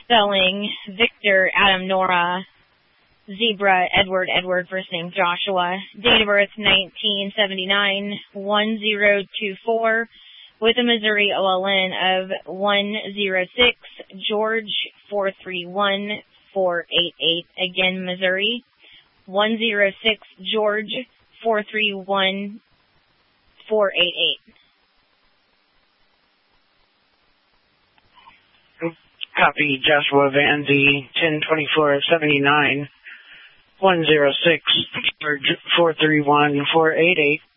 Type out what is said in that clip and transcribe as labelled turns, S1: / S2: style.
S1: Spelling, Victor, Adam, Nora, Zebra, Edward, first name Joshua. Date of birth 1979-1024 with a Missouri OLN of 106, George 431488. Again, Missouri 106, George 431488.
S2: Copy, Joshua Van Z, 102479, 106, George 431488.